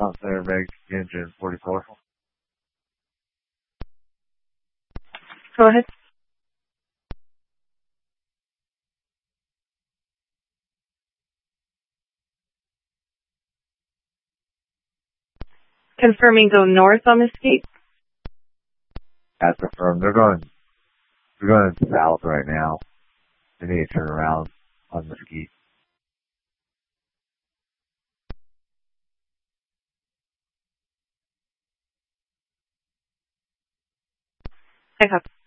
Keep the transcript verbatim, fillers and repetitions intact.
Center Meg Engine forty-four. Go ahead. Confirming go north on Mesquite. That's confirmed. They're going, they're going south right now. They need to turn around on Mesquite. I copy.